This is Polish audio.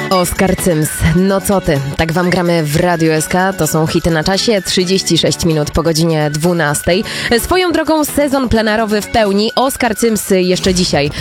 Oskar Cyms, no co ty, tak wam gramy w Radiu SK, to są hity na czasie, 36 minut po godzinie 12. Swoją drogą sezon plenerowy w pełni, Oskar Cyms jeszcze dzisiaj